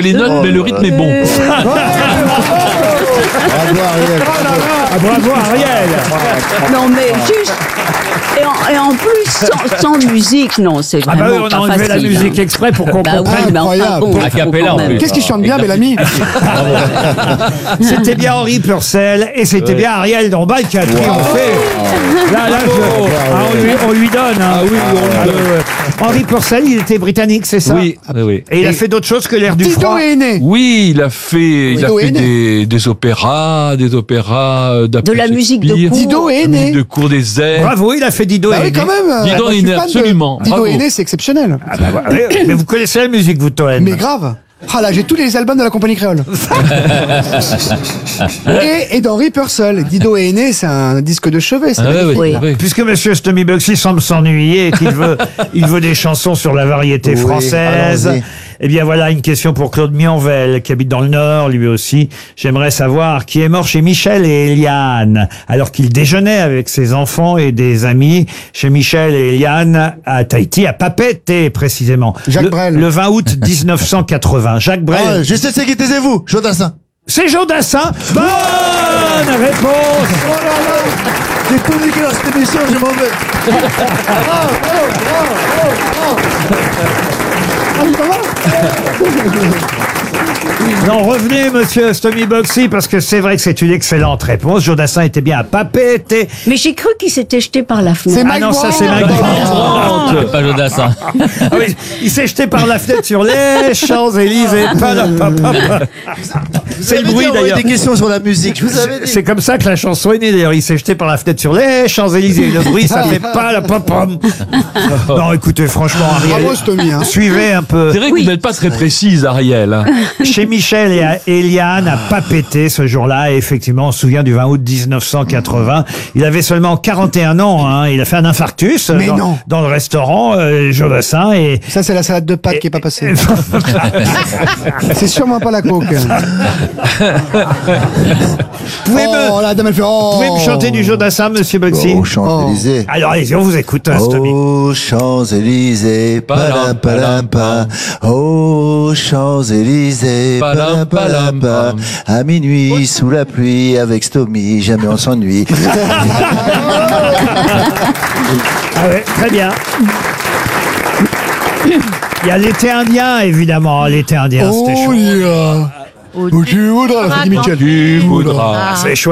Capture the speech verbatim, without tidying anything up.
les notes, mais le rythme est bon. Bravo Ariel. Ah, bravo Ariel. Non, mais juste. Et en, et en plus, sans, sans musique, non, c'est Ah bah vraiment oui, on a pas enlevé la facile, musique hein. exprès pour qu'on Bah comprenne. oui, mais enfin Incroyable. bon, A faut cappella, quand en même. plus. Qu'est-ce qu'il chante bien, Bellamy? C'était bien Henri Purcell et c'était bien Ariel Dombal qui a triomphé. Là, là, je- ah, on, lui, on lui donne. Hein. Ah oui, on lui donne. Euh, Henri Purcell, il était britannique, c'est ça? Oui, oui, oui. Et il a fait d'autres choses que l'air du Dido froid. est né. Oui, il a fait, il a Dido fait est né. des, des opéras, des opéras euh, d'après De la musique de Shakespeare, cour. Dido est la né. musique de cour des airs. Bravo, il a fait Dido Bah et oui, quand même. Dido Moi, je est suis né, fan de- absolument. Dido Bravo. est né, c'est exceptionnel. Ah bah, voilà. Mais- Mais vous connaissez la musique, vous, Toen? Mais grave. Ah là, j'ai tous les albums de la compagnie créole. et, et d'Henri Purcell. Dido est né, c'est un disque de chevet. c'est Ah, ouais, magnifique. ouais, Oui. ouais. Puisque Monsieur Stomy Bugsy semble s'ennuyer et qu'il veut, il veut des chansons sur la variété Oui, française, allons-y. eh bien voilà une question pour Claude Mionvel, qui habite dans le Nord, lui aussi. J'aimerais savoir qui est mort chez Michel et Eliane, alors qu'il déjeunait avec ses enfants et des amis chez Michel et Eliane à Tahiti, à Papeete précisément. Jacques le, Brel. Le vingt août dix-neuf cent quatre-vingts. Jacques Brel. Ah, je sais c'est qui, taisez-vous, Jodassin. C'est Jean Dassin. Bonne réponse. Oh là là, j'ai tout niqué dans cette émission, je m'en vais. Non, revenez, monsieur Stomy Bugsy, parce que c'est vrai que c'est une excellente réponse. Jodassin était bien à Papeete. Mais j'ai cru qu'il s'était jeté par la fenêtre. C'est Ah Mike non, ça Brandt. c'est Mike Brandt. C'est pas Jodassin. Ah oui, il s'est jeté par la fenêtre sur les Champs-Élysées. Pa, la, pa, pa, pa. C'est le bruit d'ailleurs. des questions sur la musique, je vous avais dit. C'est comme ça que la chanson est née d'ailleurs. Il s'est jeté par la fenêtre sur les Champs-Élysées. Le bruit, ça fait pas la pop pom. Non, écoutez, franchement, Ariel, Bravo, Stomy. Hein. suivez un peu. C'est vrai que vous n'êtes pas très précise, Ariel. hein. Chez Michel et à Eliane à Papeete ce jour-là. Et effectivement, on se souvient du vingt août dix-neuf cent quatre-vingts. Il avait seulement quarante et un ans. Hein. Il a fait un infarctus Mais dans, non. dans le restaurant euh, Jodassin. Et Ça, c'est la salade de pâtes qui est pas passée. C'est sûrement pas la coke. pouvez me, Oh, la dame, elle fait oh. pouvez me chanter du Jodassin, monsieur Bugsy? Aux Champs-Élysées. Alors allez-y, on vous écoute, hein, Stomy. Aux Champs-Élysées, palam palam pam. Aux Champs-Élysées, palam palam pam. À minuit, sous la pluie, avec Stomy, jamais on s'ennuie. Ah ouais, très bien. Il y a l'été indien, évidemment. L'été indien, c'était Oh, chouette. yeah. Oh, tu voudras, la Freddy Mitchell. Tu voudras. C'est chouette.